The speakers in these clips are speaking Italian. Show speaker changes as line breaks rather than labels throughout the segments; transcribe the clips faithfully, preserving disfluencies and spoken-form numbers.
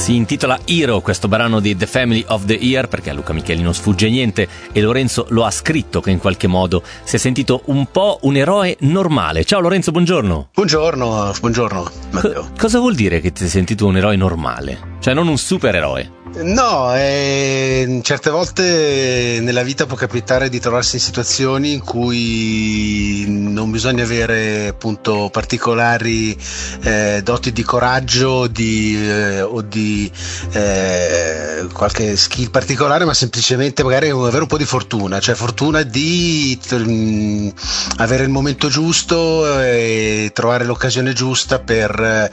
Si intitola Hero questo brano di The Family of the Year, perché a Luca Micheli non sfugge niente e Lorenzo lo ha scritto che in qualche modo si è sentito un po' un eroe normale. Ciao Lorenzo, buongiorno.
Buongiorno, buongiorno Matteo.
Co- cosa vuol dire che ti sei sentito un eroe normale? Cioè non un supereroe?
No, eh, certe volte nella vita può capitare di trovarsi in situazioni in cui non bisogna avere appunto particolari eh, doti di coraggio di, eh, o di eh, qualche skill particolare, ma semplicemente magari avere un po' di fortuna, cioè fortuna di mh, avere il momento giusto e trovare l'occasione giusta per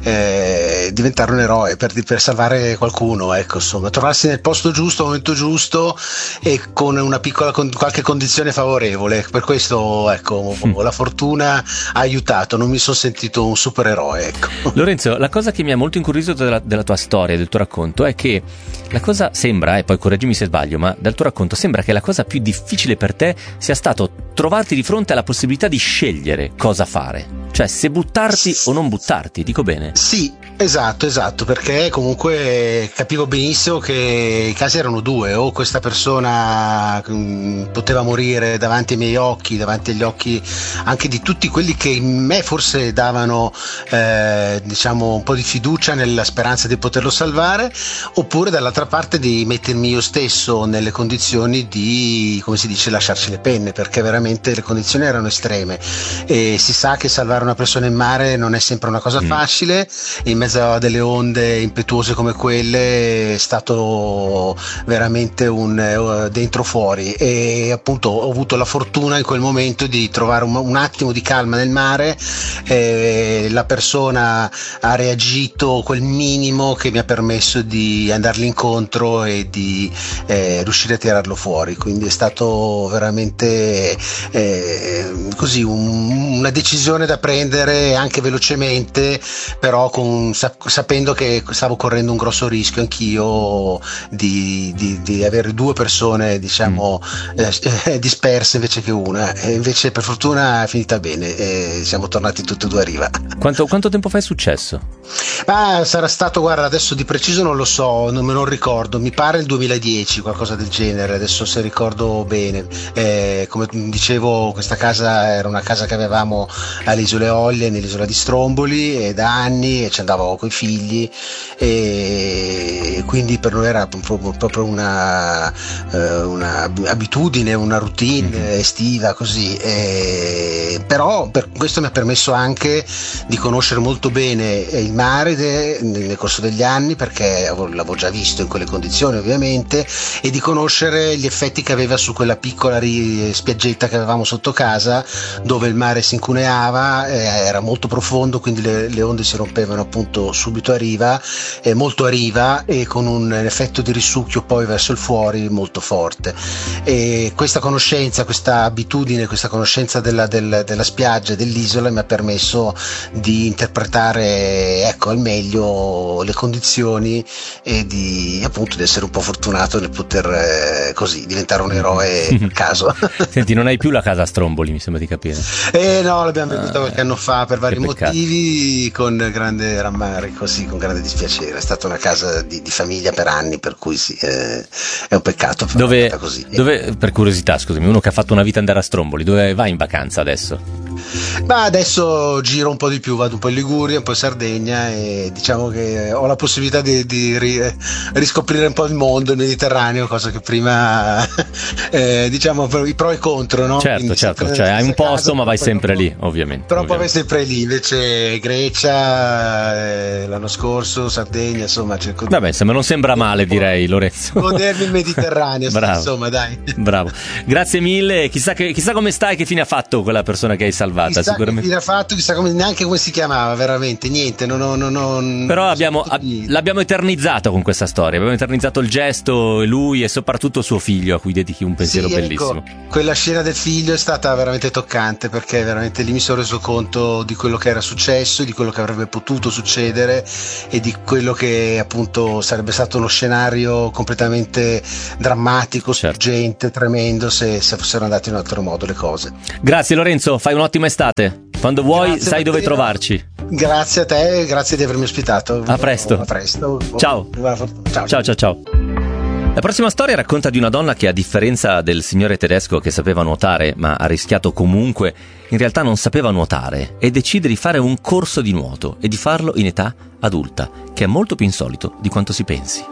eh, diventare un eroe, per, per salvare qualcuno, ecco. Insomma, trovarsi nel posto giusto, al momento giusto e con una piccola con qualche condizione favorevole. Per questo, ecco, mm. la fortuna ha aiutato, non mi sono sentito un supereroe, ecco.
Lorenzo, la cosa che mi ha molto incuriosito della, della tua storia, del tuo racconto, è che la cosa sembra, e poi correggimi se sbaglio, ma dal tuo racconto sembra che la cosa più difficile per te sia stato trovarti di fronte alla possibilità di scegliere cosa fare. Cioè, se buttarti o non buttarti, dico bene?
Sì, esatto, esatto, perché comunque capivo benissimo che i casi erano due: o questa persona mh, poteva morire davanti ai miei occhi, davanti agli occhi anche di tutti quelli che in me forse davano eh, diciamo un po' di fiducia nella speranza di poterlo salvare, oppure dall'altra parte di mettermi io stesso nelle condizioni di, come si dice, lasciarci le penne, perché veramente le condizioni erano estreme e si sa che salvare una persona in mare non è sempre una cosa facile, in mezzo a delle onde impetuose come quelle è stato veramente un uh, dentro fuori, e appunto ho avuto la fortuna in quel momento di trovare un, un attimo di calma nel mare, e la persona ha reagito quel minimo che mi ha permesso di andargli incontro e di eh, riuscire a tirarlo fuori, quindi è stato veramente eh, così un, una decisione da prendere anche velocemente, però con, sapendo che stavo correndo un grosso rischio anch'io di, di, di avere due persone, diciamo, mm. eh, disperse invece che una, e invece per fortuna è finita bene e siamo tornati tutti e due a riva.
Quanto, quanto tempo fa è successo?
Ah, sarà stato, guarda, adesso di preciso non lo so, non me lo ricordo, mi pare il duemiladieci, qualcosa del genere, adesso se ricordo bene. Eh, come dicevo, questa casa era una casa che avevamo alle Isole Olie, nell'isola di Stromboli, e da anni, e ci andavo coi figli, e quindi per noi era proprio una, una abitudine, una routine mm-hmm. estiva così, e però per questo mi ha permesso anche di conoscere molto bene il mare de, nel corso degli anni, perché l'avevo già visto in quelle condizioni ovviamente, e di conoscere gli effetti che aveva su quella piccola ri, spiaggetta che avevamo sotto casa, dove il mare si incuneava, eh, era molto profondo, quindi le, le onde si rompevano appunto subito a riva, eh, molto a riva, e con un effetto di risucchio poi verso il fuori molto forte. E questa conoscenza, questa abitudine, questa conoscenza della, del, della spiaggia, dell'isola, mi ha permesso di interpretare, ecco, al meglio le condizioni e di appunto di essere un po' fortunato nel poter eh, così diventare un eroe per caso.
Senti, non hai più la casa a Stromboli, mi sembra di capire.
Eh no, l'abbiamo venduta ah, qualche anno fa per vari motivi,
peccato.
Con grande rammarico, sì, con grande dispiacere. È stata una casa di, di famiglia per anni, per cui sì, eh, è un peccato.
Dove,
così.
dove, per curiosità, scusami, uno che ha fatto una vita andare a Stromboli, dove vai in vacanza adesso?
Ma adesso giro un po' di più, vado un po' in Liguria, un po' in Sardegna, e diciamo che ho la possibilità di, di ri, riscoprire un po' il mondo, il Mediterraneo, cosa che prima eh, diciamo i pro e i contro, no?
Certo,
quindi
certo, cioè hai un posto casa, ma vai sempre lì, ovviamente.
Però poi vai
ovviamente.
sempre lì, invece Grecia eh, l'anno scorso, Sardegna, insomma cerco.
Vabbè, insomma non sembra male, direi, Lorenzo.
Godermi il Mediterraneo.
Bravo.
Insomma, dai.
Bravo, grazie mille. Chissà, che, chissà come stai, che fine ha fatto quella persona che hai salvata.
Chissà
sicuramente.
Che fine ha fatto, chissà come, neanche come si chiamava, veramente niente. Non, non, non, non,
Però abbiamo, a, l'abbiamo eternizzato con questa storia. Abbiamo eternizzato il gesto, lui e soprattutto suo figlio, a cui dedichi un pensiero
sì,
bellissimo.
Ecco, quella scena del figlio è stata veramente toccante, perché veramente lì mi sono reso conto di quello che era successo, di quello che avrebbe potuto succedere e di quello che appunto sarebbe stato uno scenario completamente drammatico,
certo.
Urgente, tremendo, se, se fossero andate in un altro modo le cose.
Grazie Lorenzo, fai un'ottima estate. Quando vuoi
Grazie,
sai dove
Matteo.
trovarci.
Grazie a te, grazie di avermi ospitato.
A presto.
A presto.
Ciao.
Ciao,
ciao, ciao, ciao. La prossima storia racconta di una donna che, a differenza del signore tedesco che sapeva nuotare ma ha rischiato comunque, in realtà non sapeva nuotare e decide di fare un corso di nuoto e di farlo in età adulta, che è molto più insolito di quanto si pensi.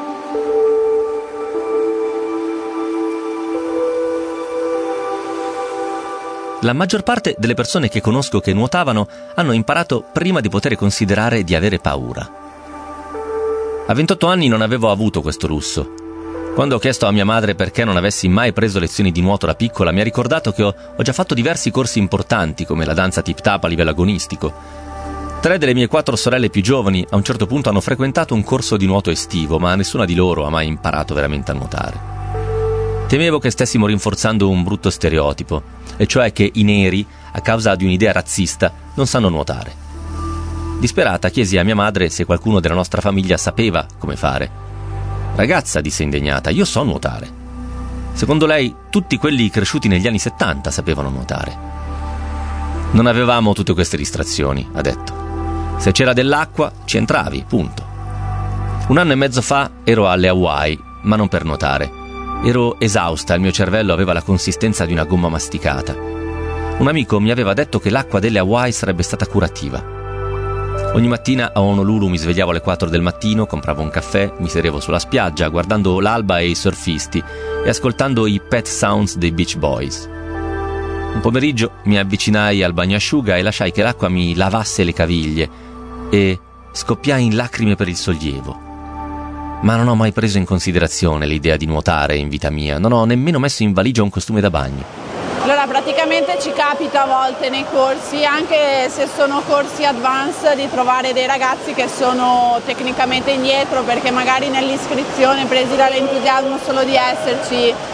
La maggior parte delle persone che conosco che nuotavano hanno imparato prima di poter considerare di avere paura. A ventotto anni non avevo avuto questo lusso. Quando ho chiesto a mia madre perché non avessi mai preso lezioni di nuoto da piccola, mi ha ricordato che ho, ho già fatto diversi corsi importanti, come la danza tip-tap a livello agonistico. Tre delle mie quattro sorelle più giovani a un certo punto hanno frequentato un corso di nuoto estivo, ma nessuna di loro ha mai imparato veramente a nuotare. Temevo che stessimo rinforzando un brutto stereotipo, e cioè che i neri, a causa di un'idea razzista, non sanno nuotare. Disperata chiesi a mia madre se qualcuno della nostra famiglia sapeva come fare. «Ragazza», disse indegnata, «io so nuotare». Secondo lei, tutti quelli cresciuti negli anni settanta sapevano nuotare. Non avevamo tutte queste distrazioni, ha detto. Se c'era dell'acqua, ci entravi, punto. Un anno e mezzo fa ero alle Hawaii, ma non per nuotare. Ero esausta, il mio cervello aveva la consistenza di una gomma masticata. Un amico mi aveva detto che l'acqua delle Hawaii sarebbe stata curativa. Ogni mattina a Honolulu mi svegliavo alle quattro del mattino, compravo un caffè, mi sedevo sulla spiaggia guardando l'alba e i surfisti e ascoltando i Pet Sounds dei Beach Boys. Un pomeriggio mi avvicinai al bagnasciuga e lasciai che l'acqua mi lavasse le caviglie e scoppiai in lacrime per il sollievo. Ma non ho mai preso in considerazione l'idea di nuotare in vita mia, non ho nemmeno messo in valigia un costume da bagno.
Allora, praticamente ci capita a volte nei corsi, anche se sono corsi advanced, di trovare dei ragazzi che sono tecnicamente indietro perché magari nell'iscrizione, presi dall'entusiasmo solo di esserci, eh,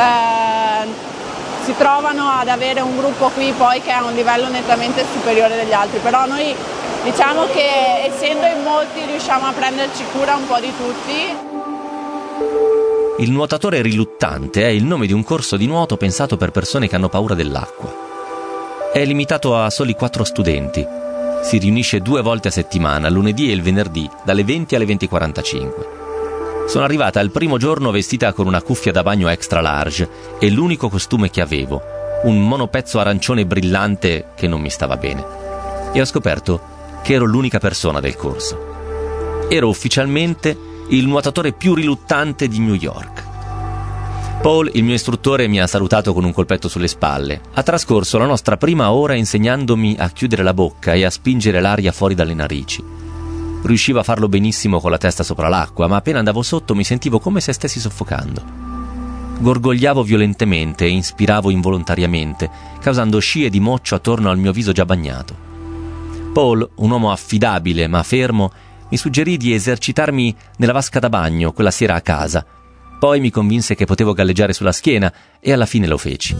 si trovano ad avere un gruppo qui poi che ha un livello nettamente superiore degli altri. Però noi diciamo che essendo in molti riusciamo a prenderci cura un po' di tutti.
Il nuotatore riluttante è il nome di un corso di nuoto pensato per persone che hanno paura dell'acqua. È limitato a soli quattro studenti. Si riunisce due volte a settimana, lunedì e il venerdì, dalle venti alle venti e quarantacinque. Sono arrivata il primo giorno vestita con una cuffia da bagno extra large e l'unico costume che avevo, un monopezzo arancione brillante che non mi stava bene. E ho scoperto che ero l'unica persona del corso. Ero ufficialmente il nuotatore più riluttante di New York. Paul, il mio istruttore, mi ha salutato con un colpetto sulle spalle. Ha trascorso la nostra prima ora insegnandomi a chiudere la bocca e a spingere l'aria fuori dalle narici. Riuscivo a farlo benissimo con la testa sopra l'acqua, ma appena andavo sotto mi sentivo come se stessi soffocando. Gorgogliavo violentemente e inspiravo involontariamente, causando scie di moccio attorno al mio viso già bagnato. Paul, un uomo affidabile ma fermo, mi suggerì di esercitarmi nella vasca da bagno quella sera a casa. Poi mi convinse che potevo galleggiare sulla schiena e alla fine lo feci.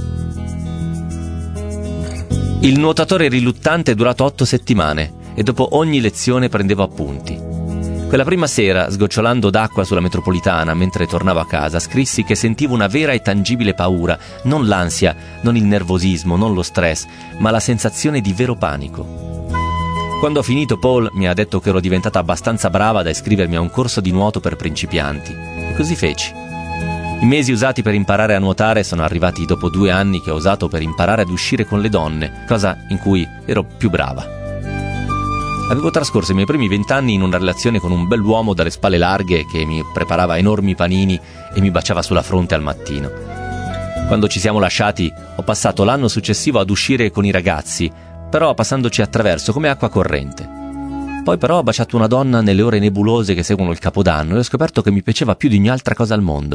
Il nuotatore riluttante è durato otto settimane e dopo ogni lezione prendevo appunti. Quella prima sera, sgocciolando d'acqua sulla metropolitana mentre tornavo a casa, scrissi che sentivo una vera e tangibile paura, non l'ansia, non il nervosismo, non lo stress, ma la sensazione di vero panico. Quando ho finito, Paul mi ha detto che ero diventata abbastanza brava da iscrivermi a un corso di nuoto per principianti. E così feci. I mesi usati per imparare a nuotare sono arrivati dopo due anni che ho usato per imparare ad uscire con le donne, cosa in cui ero più brava. Avevo trascorso i miei primi vent'anni in una relazione con un bell'uomo dalle spalle larghe che mi preparava enormi panini e mi baciava sulla fronte al mattino. Quando ci siamo lasciati, ho passato l'anno successivo ad uscire con i ragazzi, però passandoci attraverso come acqua corrente. Poi però ho baciato una donna nelle ore nebulose che seguono il Capodanno e ho scoperto che mi piaceva più di ogni altra cosa al mondo.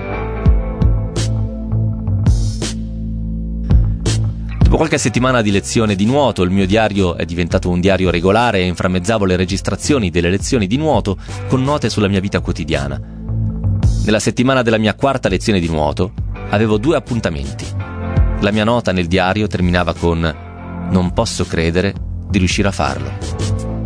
Dopo qualche settimana di lezione di nuoto, il mio diario è diventato un diario regolare e inframmezzavo le registrazioni delle lezioni di nuoto con note sulla mia vita quotidiana. Nella settimana della mia quarta lezione di nuoto avevo due appuntamenti. La mia nota nel diario terminava con: non posso credere di riuscire a farlo.